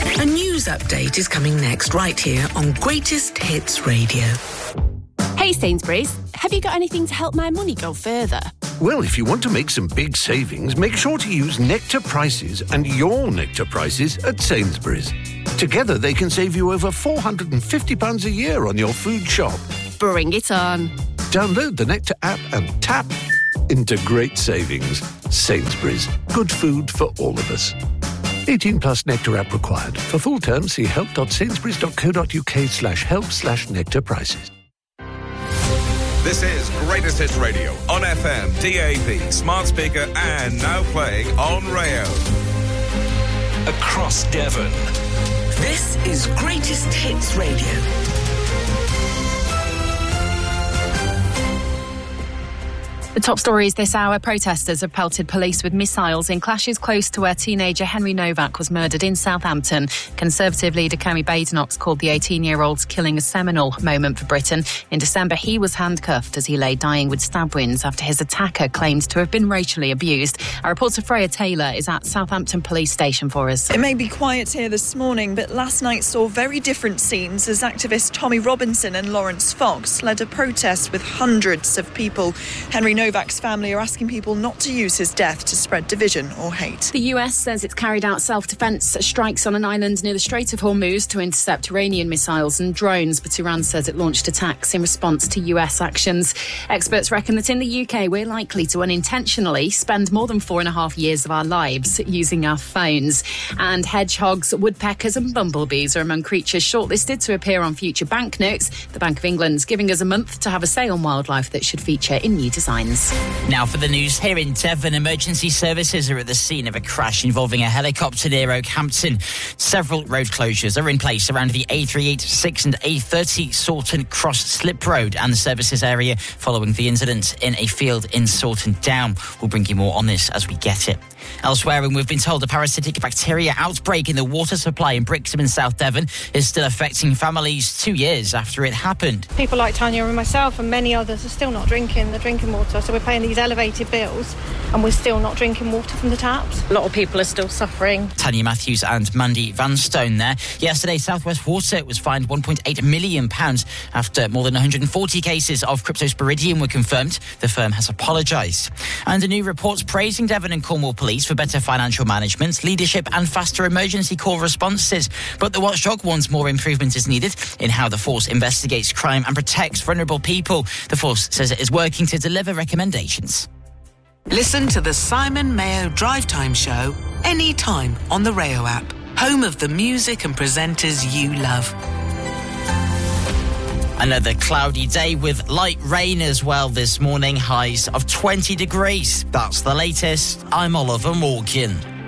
A news update is coming next, right here on Greatest Hits Radio. Hey Sainsbury's, have you got anything to help my money go further? Well, if you want to make some big savings, make sure to use Nectar Prices and your Nectar Prices at Sainsbury's. Together, they can save you over £450 a year on your food shop. Bring it on. Download the Nectar app and tap into great savings. Sainsbury's. Good food for all of us. 18 plus Nectar app required. For full terms, see help.sainsburys.co.uk/help/Nectar prices. This is Greatest Hits Radio on FM, DAB, smart speaker, and now playing on Rayo. Across Devon. This is Greatest Hits Radio. The top stories this hour. Protesters have pelted police with missiles in clashes close to where teenager Henry Novak was murdered in Southampton. Conservative leader Kemi Badenoch called the 18-year-old's killing a seminal moment for Britain. In December, he was handcuffed as he lay dying with stab wounds after his attacker claimed to have been racially abused. Our reporter Freya Taylor is at Southampton Police Station for us. It may be quiet here this morning, but last night saw very different scenes as activist Tommy Robinson and Lawrence Fox led a protest with hundreds of people. Henry Novak's family are asking people not to use his death to spread division or hate. The US says it's carried out self-defence strikes on an island near the Strait of Hormuz to intercept Iranian missiles and drones, but Iran says it launched attacks in response to US actions. Experts reckon that in the UK we're likely to unintentionally spend more than 4.5 years of our lives using our phones. And hedgehogs, woodpeckers and bumblebees are among creatures shortlisted to appear on future banknotes. The Bank of England's giving us a month to have a say on wildlife that should feature in new designs. Now for the news here in Devon. Emergency services are at the scene of a crash involving a helicopter near Oakhampton. Several road closures are in place around the A386 and A30 Salton Cross Slip Road and the services area following the incident in a field in Salton Down. We'll bring you more on this as we get it. Elsewhere, and we've been told a parasitic bacteria outbreak in the water supply in Brixham in South Devon is still affecting families 2 years after it happened. People like Tanya and myself and many others are still not drinking the drinking water, so we're paying these elevated bills and we're still not drinking water from the taps. A lot of people are still suffering. Tanya Matthews and Mandy Vanstone there. Yesterday, South West Water was fined £1.8 million after more than 140 cases of cryptosporidium were confirmed. The firm has apologised. And a new report's praising Devon and Cornwall Police for better financial management, leadership and faster emergency call responses. But the watchdog warns more improvement is needed in how the force investigates crime and protects vulnerable people. The force says it is working to deliver recommendations. Listen to the Simon Mayo Drive Time Show anytime on the Rayo app, home of the music and presenters you love. Another cloudy day with light rain as well this morning, highs of 20 degrees. That's the latest. I'm Oliver Morgan.